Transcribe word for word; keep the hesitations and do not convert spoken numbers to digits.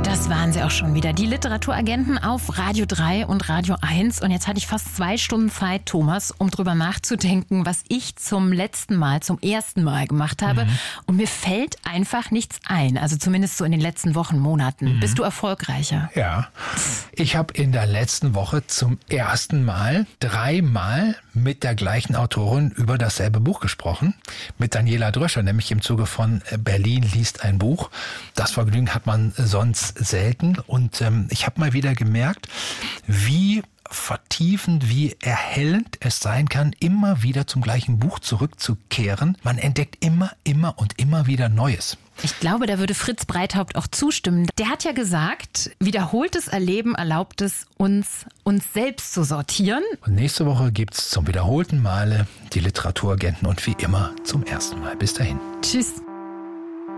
Das waren sie auch schon wieder, die Literaturagenten auf Radio drei und Radio eins. Und jetzt hatte ich fast zwei Stunden Zeit, Thomas, um drüber nachzudenken, was ich zum letzten Mal, zum ersten Mal gemacht habe. Mhm. Und mir fällt einfach nichts ein, also zumindest so in den letzten Wochen, Monaten. Mhm. Bist du erfolgreicher? Ja, ich habe in der letzten Woche zum ersten Mal dreimal mit der gleichen Autorin über dasselbe Buch gesprochen. Mit Daniela Dröscher, nämlich im Zuge von Berlin liest ein Buch. Das Vergnügen hat man sonst selten. Und ähm, ich habe mal wieder gemerkt, wie vertiefend, wie erhellend es sein kann, immer wieder zum gleichen Buch zurückzukehren. Man entdeckt immer, immer und immer wieder Neues. Ich glaube, da würde Fritz Breithaupt auch zustimmen. Der hat ja gesagt, wiederholtes Erleben erlaubt es uns, uns selbst zu sortieren. Und nächste Woche gibt's zum wiederholten Male die Literaturagenten und wie immer zum ersten Mal. Bis dahin. Tschüss.